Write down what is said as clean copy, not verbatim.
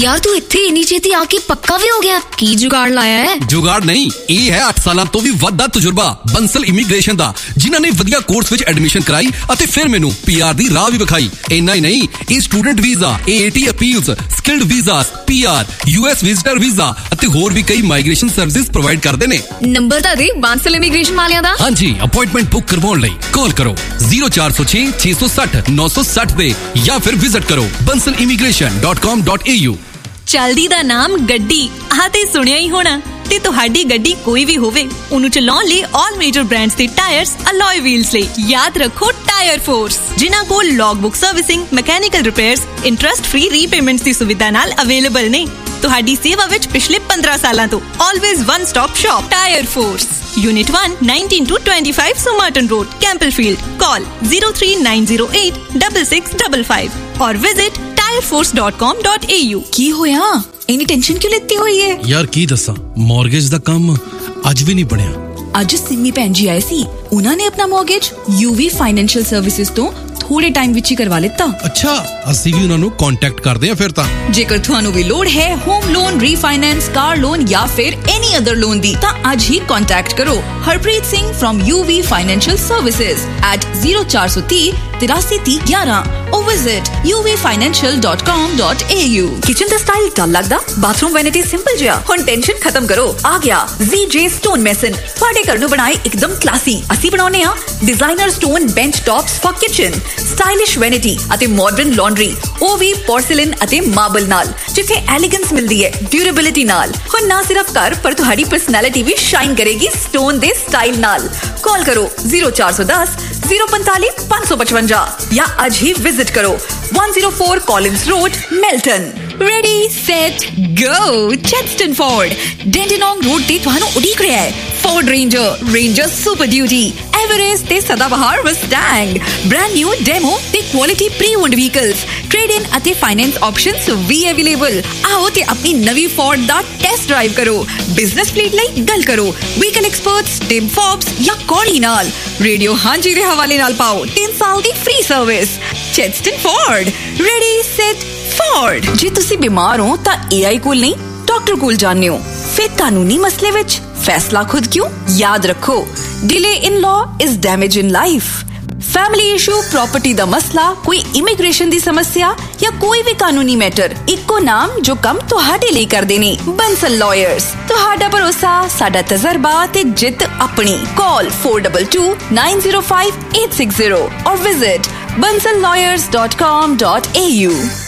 यार तू इत्थे इन्नी छेती आके पक्का भी हो गया? की जुगाड़ लाया है? जुगाड़ नहीं, ਇਹ ਹੈ 8 ਸਾਲਾਂ ਤੋਂ ਵੀ ਵੱਧ ਦਾ ਤਜਰਬਾ ਬੰਸਲ ਇਮੀਗ੍ਰੇਸ਼ਨ ਦਾ, ਜਿਨ੍ਹਾਂ ਨੇ ਵਧੀਆ ਕੋਰਸ ਵਿੱਚ ਐਡਮਿਸ਼ਨ ਕਰਾਈ ਅਤੇ ਫਿਰ ਮੈਨੂੰ ਪੀਆਰ ਦੀ ਰਾਹ ਵੀ ਵਿਖਾਈ। ਇੰਨਾ ਹੀ ਨਹੀਂ, ਇਹ student visa, AAT appeals, skilled visas, PR, US visitor visa ਅਤੇ ਹੋਰ ਵੀ ਕਈ ਮਾਈਗ੍ਰੇਸ਼ਨ ਸਰਵਿਸਿਜ਼ ਪ੍ਰੋਵਾਈਡ ਕਰਦੇ ਨੇ। ਨੰਬਰ ਤਾਂ ਦੇ ਬੰਸਲ ਇਮੀਗ੍ਰੇਸ਼ਨ ਵਾਲਿਆਂ ਦਾ। ਹਾਂਜੀ, ਅਪਾਇੰਟਮੈਂਟ ਬੁੱਕ ਕਰਵਾਉਣ ਲਈ ਕਾਲ ਕਰੋ 0406 660 960 ਤੇ ਜਾਂ ਫਿਰ ਵਿਜ਼ਿਟ ਕਰੋ bansalimmigration.com.au। ਚਲਦੀ ਦਾ ਨਾਮ ਗੱਡੀ ਆਹ ਤੇ ਸੁਣਿਆ ਹੀ ਹੋਣਾ। ਤੇ ਤੁਹਾਡੀ ਗੱਡੀ ਕੋਈ ਵੀ ਹੋਵੇ, ਉਹਨੂੰ ਚਲਾਉਣ ਲਈ ਆਲ ਮੇਜਰ ਬ੍ਰਾਂਡਸ ਦੇ ਟਾਇਰਸ, ਅਲੋਏ ਵੀਲਸ ਲਈ ਯਾਦ ਰੱਖੋ ਟਾਇਰ ਫੋਰਸ, ਜਿਨ੍ਹਾਂ ਕੋਲ ਲੌਗਬੁੱਕ servicing, mechanical repairs, interest free repayments ਦੀ ਸੁਵਿਧਾ ਨਾਲ ਅਵੇਲੇਬਲ ਨੇ। ਤੁਹਾਡੀ ਸੇਵਾ ਵਿੱਚ ਪਿਛਲੇ 15 ਸਾਲਾਂ ਤੋਂ always one stop shop tyre force, Unit 1, 19 to 25 Somerton Road, Campbellfield. Call 03908 6655 or visit tireforce.com.au। ਕੀ ਹੋਇਆ? ਇੰਨੀ ਟੈਨਸ਼ਨ ਕਿਉਂ ਲੈਤੀ ਹੋਈ ਹੈ? ਯਾਰ ਕੀ ਦੱਸਾਂ, ਮੌਰਗੇਜ ਦਾ ਕੰਮ ਅੱਜ ਵੀ ਨਹੀਂ ਬਣਿਆ। ਅੱਜ ਸਿੰਮੀ ਭੈਣ ਜੀ ਆਏ ਸੀ, ਉਹਨਾਂ ਨੇ ਆਪਣਾ ਮੌਰਗੇਜ UV ਫਾਈਨੈਂਸ਼ੀਅਲ ਸਰਵਿਸਿਜ਼ ਤੋਂ ਥੋੜੇ ਟਾਈਮ ਵਿੱਚ ਹੀ ਕਰਵਾ ਲਿੱਤਾ। ਅੱਛਾ, ਅਸੀਂ ਵੀ ਉਹਨਾਂ ਨੂੰ ਕੰਟੈਕਟ ਕਰਦੇ ਹਾਂ ਫਿਰ ਤਾਂ। ਜੇਕਰ ਤੁਹਾਨੂੰ ਵੀ ਲੋੜ ਹੈ home loan, refinance, car loan ਜਾਂ ਫਿਰ ਐਨੀ ਅਦਰ ਲੋਨ ਦੀ, ਤਾਂ ਅੱਜ ਹੀ ਕੰਟੈਕਟ ਕਰੋ Harpreet Singh from UV Financial Services at 0430 8311 or visit uvfinancial.com.au। Kitchen the style ਡਲ ਲੱਗਦਾ, ਬਾਥਰੂਮ ਵੈਨਿਟੀ ਸਿੰਪਲ ਜਿਹਾ, ਹੁਣ ਟੈਨਸ਼ਨ ਖਤਮ ਕਰੋ। ਆ ਗਿਆ ZJ Stone Mason, ਤੁਹਾਡੇ ਘਰ ਨੂੰ ਬਣਾਏ ਇੱਕਦਮ ਕਲਾਸੀ। ਅਸੀਂ ਬਣਾਉਂਦੇ ਹਾਂ designer stone bench tops for kitchen, stylish vanity ਅਤੇ ਮਾਡਰਨ ਲਾਂਡਰੀ, ਉਹ ਵੀ ਪੋਰਸਿਲਨ ਅਤੇ ਮਾਰਬਲ ਨਾਲ, ਜਿੱਥੇ ਐਲੀਗੈਂਸ ਮਿਲਦੀ ਹੈ ਡਿਊਰੇਬਿਲਿਟੀ ਨਾਲ। ਹੁਣ ਨਾ ਸਿਰਫ ਘਰ ਪਰ ਤੁਹਾਡੀ ਪਰਸਨੈਲਿਟੀ ਵੀ ਸ਼ਾਈਨ ਕਰੇਗੀ ਸਟੋਨ ਦੇ ਸਟਾਈਲ ਨਾਲ। ਕਾਲ ਕਰੋ 0410 045 555 ਜਾਂ ਅੱਜ ਹੀ ਵਿਜ਼ਿਟ ਕਰੋ 104 Collins Road, Melton। Ready, set, go! Chadstone Ford, Dandenong Road ਤੇ ਤੁਹਾਨੂੰ ਉਡੀਕ ਰਿਹਾ ਹੈ। Ford Ranger, Ranger Super Duty, Everest ਤੇ ਸਦਾਬਹਾਰ Mustang, brand new demo ਤੇ quality pre-owned vehicles, trade-in ਅਤੇ finance options ਵੀ available। ਆਓ ਤੇ ਆਪਣੀ ਨਵੀਂ Ford ਦਾ ਟੈਸਟ ਡਰਾਈਵ ਕਰੋ। ਬਿਜ਼ਨਸ ਫਲੀਟ ਲਈ ਗੱਲ ਕਰੋ ਵਹੀਕਲ ਐਕਸਪਰਟਸ ਟਿਮ ਫੋਬਸ ਜਾਂ ਕੋਰੀ ਨਾਲ। ਰੇਡੀਓ ਹਾਂਜੀ ਦੇ ਹਵਾਲੇ ਨਾਲ ਪਾਓ 3 ਸਾਲ ਦੀ free service. ਚੈਡਸਟਨ Ford, ready set Ford. ਜੇ ਤੁਸੀਂ ਬਿਮਾਰ ਹੋ ਤਾਂ AI ਕੋਲ ਨਹੀਂ, ਡਾਕਟਰ ਕੋਲ ਜਾਂਦੇ ਹੋ। ਫਿਰ ਕਾਨੂੰਨੀ ਮਸਲੇ ਵਿੱਚ ਫੈਸਲਾ ਖੁਦ ਕਿਉਂ? ਯਾਦ ਰੱਖੋ, delay in law is damage in life। Family issue, property दा मसला, कोई इमिग्रेशन दी समस्या या कोई भी कानूनी मैटर, इक्को नाम जो कम तुहाडे लिए करदे ने, बंसल लॉयर्स। तुहाडा भरोसा, साडा तजर्बा ते जित अपनी। कॉल 422 905 860 और विजिट bansallawyers.com.au।